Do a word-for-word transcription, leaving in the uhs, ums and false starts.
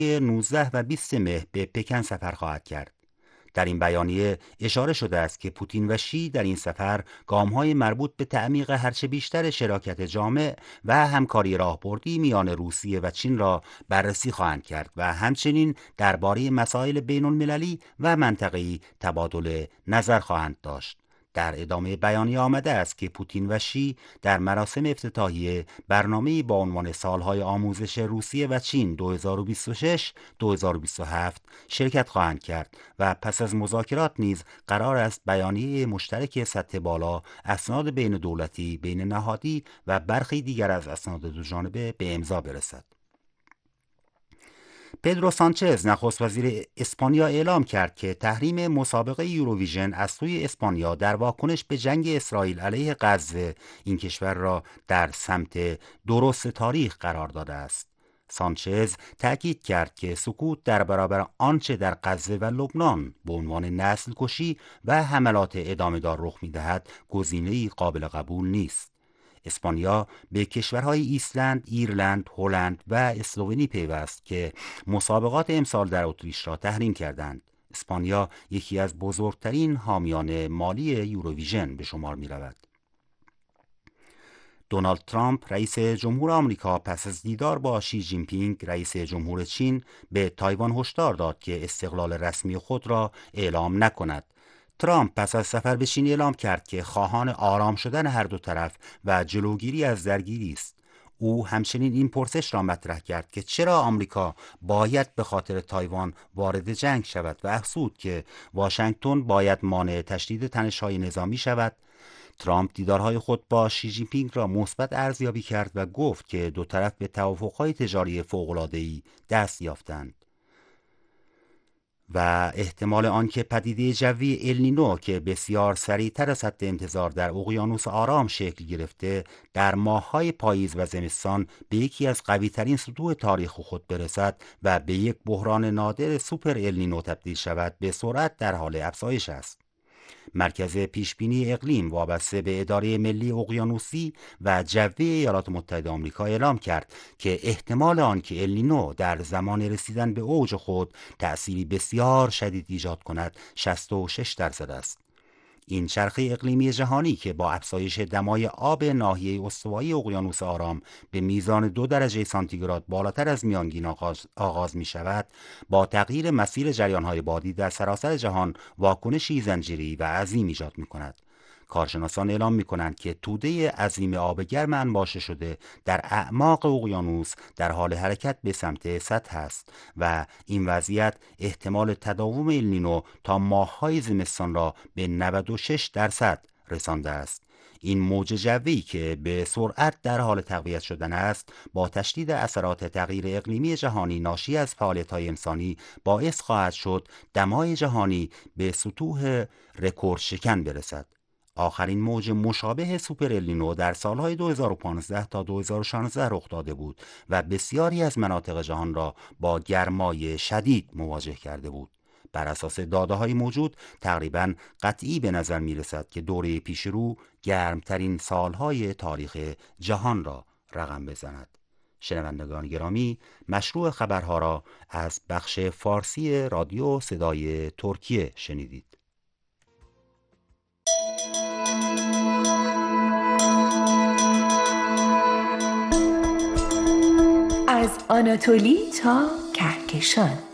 نوزده و بیست مه به پکن سفر خواهد کرد. در این بیانیه اشاره شده است که پوتین و شی در این سفر گام‌های مربوط به تعمیق هرچه بیشتر شراکت جامع و همکاری راهبردی میان روسیه و چین را بررسی خواهند کرد و همچنین درباره مسائل بین‌المللی و منطقه‌ای تبادل نظر خواهند داشت. در ادامه بیانیه آمده است که پوتین و شی در مراسم افتتاحیه برنامه‌ای با عنوان سالهای آموزش روسیه و چین دو هزار و بیست و شش دو هزار و بیست و هفت شرکت خواهند کرد و پس از مذاکرات نیز قرار است بیانیه مشترک سطح بالا، اسناد بین دولتی، بین نهادی و برخی دیگر از اسناد دوجانبه به امضا برسد. پدرو سانچز نخست وزیر اسپانیا اعلام کرد که تحریم مسابقه یوروویژن از سوی اسپانیا در واکنش به جنگ اسرائیل علیه غزه این کشور را در سمت درست تاریخ قرار داده است. سانچز تأکید کرد که سکوت در برابر آنچه در غزه و لبنان به عنوان نسل کشی و حملات ادامه دار رخ می‌دهد گزینه‌ای قابل قبول نیست. اسپانیا به کشورهای ایسلند، ایرلند، هلند و اسلوونی پیوست که مسابقات امسال در اتریش را تحریم کردند. اسپانیا یکی از بزرگترین حامیان مالی یوروویژن به شمار می رود. دونالد ترامپ رئیس جمهور آمریکا پس از دیدار با شی جین پینگ رئیس جمهور چین به تایوان هشدار داد که استقلال رسمی خود را اعلام نکند. ترامپ پس از سفر به چین اعلام کرد که خواهان آرام شدن هر دو طرف و جلوگیری از درگیری است. او همچنین این پرسش را مطرح کرد که چرا آمریکا باید به خاطر تایوان وارد جنگ شود و افزود که واشنگتن باید مانع تشدید تنش‌های نظامی شود. ترامپ دیدارهای خود با شی جین پینگ را مثبت ارزیابی کرد و گفت که دو طرف به توافق‌های تجاری فوق‌العاده‌ای دست یافتند و احتمال آنکه پدیده جوی النینو که بسیار سریعتر از حد انتظار در اقیانوس آرام شکل گرفته در ماه‌های پاییز و زمستان به یکی از قوی‌ترین سطوح تاریخ خود برسد و به یک بحران نادر سوپر النینو تبدیل شود به سرعت در حال افزایش است. مرکز پیشبینی اقلیم وابسته به اداره ملی اقیانوسی و جوی ایالات متحده آمریکا اعلام کرد که احتمال آن که النینو در زمان رسیدن به اوج خود تأثیری بسیار شدید ایجاد کند شصت و شش درصد است. این چرخه اقلیمی جهانی که با افزایش دمای آب ناحیه استوایی اقیانوس آرام به میزان دو درجه سانتیگراد بالاتر از میانگین آغاز, آغاز می شود، با تغییر مسیر جریان‌های بادی در سراسر جهان واکنشی زنجیره‌ای و عظیم ایجاد می کند. کارشناسان اعلام می کنند که توده عظیم آب گرم انباشته شده در اعماق اقیانوس در حال حرکت به سمت سطح است و این وضعیت احتمال تداوم النینو تا ماه‌های زمستان را به نود و شش درصد رسانده است. این موج جوی که به سرعت در حال تقویت شدن است با تشدید اثرات تغییر اقلیمی جهانی ناشی از فعالیت‌های انسانی باعث خواهد شد دمای جهانی به سطوح رکورد شکن برسد. آخرین موج مشابه سوپر النینو در سالهای دو هزار و پانزده تا دو هزار و شانزده رخ داده بود و بسیاری از مناطق جهان را با گرمای شدید مواجه کرده بود. بر اساس داده‌های موجود تقریباً قطعی به نظر می رسد که دوره پیش رو گرمترین سالهای تاریخ جهان را رقم بزند. شنوندگان گرامی، مشروع خبرها را از بخش فارسی رادیو صدای ترکیه شنیدید. از آناتولی تا کهکشان